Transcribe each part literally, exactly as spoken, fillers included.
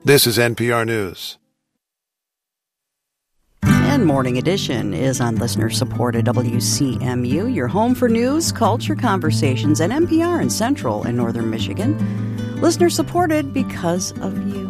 This is N P R News. And Morning Edition is on listener-supported W C M U, your home for news, culture, conversations, and N P R in Central and Northern Michigan. Listener-supported because of you.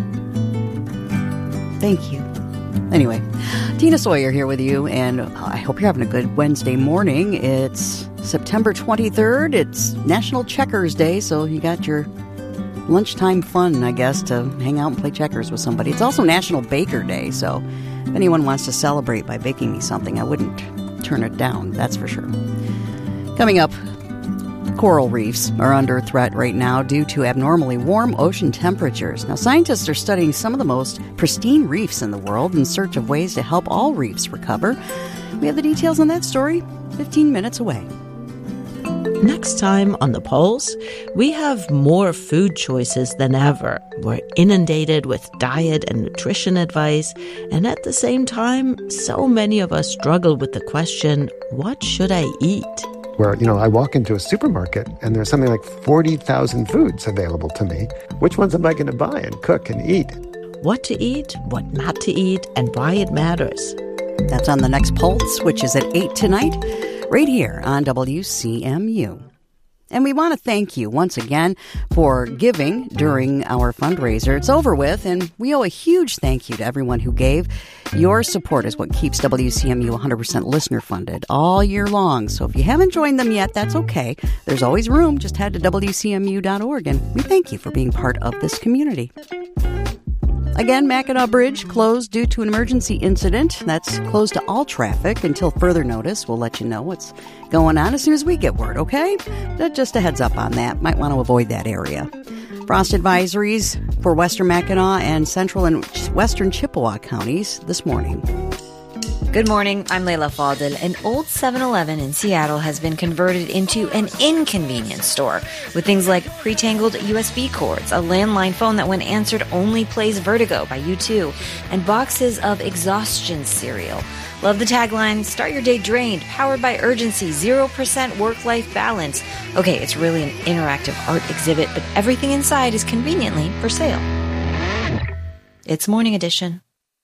Thank you. Anyway, Tina Sawyer here with you, and I hope you're having a good Wednesday morning. It's September twenty-third. It's National Checkers Day, so you got your lunchtime fun, I guess, to hang out and play checkers with somebody. It's also National Baker Day, so if anyone wants to celebrate by baking me something, I wouldn't turn it down, that's for sure. Coming up, coral reefs are under threat right now due to abnormally warm ocean temperatures. Now, scientists are studying some of the most pristine reefs in the world in search of ways to help all reefs recover. We have the details on that story fifteen minutes away. Next time on The Pulse, we have more food choices than ever. We're inundated with diet and nutrition advice, and at the same time, so many of us struggle with the question, what should I eat? Where, you know, I walk into a supermarket and there's something like forty thousand foods available to me. Which ones am I going to buy and cook and eat? What to eat, what not to eat, and why it matters. That's on the next Pulse, which is at eight tonight, right here on W C M U. And we want to thank you once again for giving during our fundraiser. It's over with, and we owe a huge thank you to everyone who gave. Your support is what keeps W C M U one hundred percent listener-funded all year long. So if you haven't joined them yet, that's okay. There's always room. Just head to W C M U dot org, and we thank you for being part of this community. Again, Mackinac Bridge closed due to an emergency incident. That's closed to all traffic until further notice. We'll let you know what's going on as soon as we get word, okay? Just a heads up on that. Might want to avoid that area. Frost advisories for western Mackinac and central and western Chippewa counties this morning. Good morning, I'm Layla Fadel. An old seven eleven in Seattle has been converted into an inconvenience store with things like pre-tangled U S B cords, a landline phone that when answered only plays Vertigo by U two, and boxes of exhaustion cereal. Love the tagline, start your day drained, powered by urgency, zero percent work-life balance. Okay, it's really an interactive art exhibit, but everything inside is conveniently for sale. It's Morning Edition.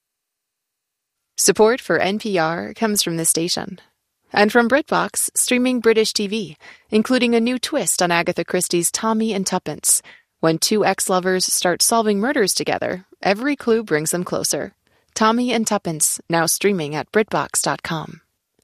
Support for N P R comes from this station. And from BritBox, streaming British T V, including a new twist on Agatha Christie's Tommy and Tuppence. When two ex-lovers start solving murders together, every clue brings them closer. Tommy and Tuppence, now streaming at Britbox dot com.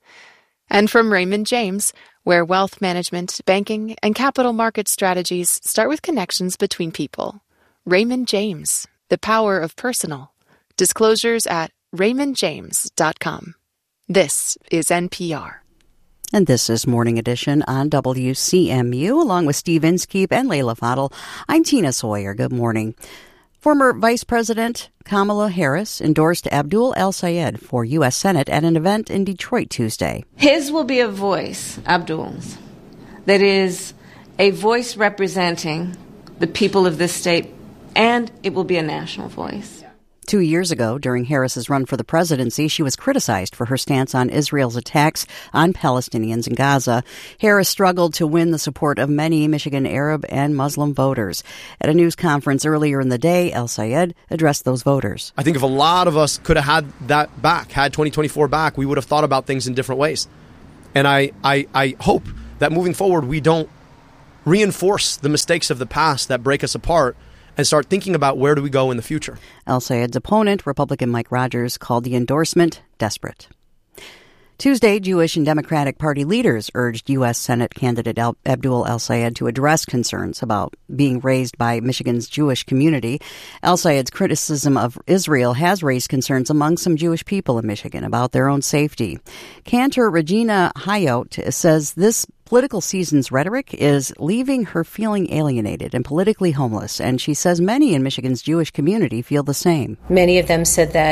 And from Raymond James, where wealth management, banking, and capital market strategies start with connections between people. Raymond James, the power of personal. Disclosures at Raymond James dot com. This is N P R. And this is Morning Edition on W C M U, along with Steve Inskeep and Layla Fadel. I'm Tina Sawyer. Good morning. Former Vice President Kamala Harris endorsed Abdul El-Sayed for U S Senate at an event in Detroit Tuesday. His will be a voice, Abdul's, that is a voice representing the people of this state, and it will be a national voice. Two years ago, during Harris's run for the presidency, she was criticized for her stance on Israel's attacks on Palestinians in Gaza. Harris struggled to win the support of many Michigan Arab and Muslim voters. At a news conference earlier in the day, El-Sayed addressed those voters. I think if a lot of us could have had that back, had twenty twenty-four back, we would have thought about things in different ways. And I, I, I hope that moving forward, we don't reinforce the mistakes of the past that break us apart and start thinking about where do we go in the future. El-Sayed's opponent, Republican Mike Rogers, called the endorsement desperate. Tuesday, Jewish and Democratic Party leaders urged U S Senate candidate Al- Abdul El-Sayed to address concerns about being raised by Michigan's Jewish community. El-Sayed's criticism of Israel has raised concerns among some Jewish people in Michigan about their own safety. Cantor Regina Hayot says this political season's rhetoric is leaving her feeling alienated and politically homeless, and she says many in Michigan's Jewish community feel the same. Many of them said that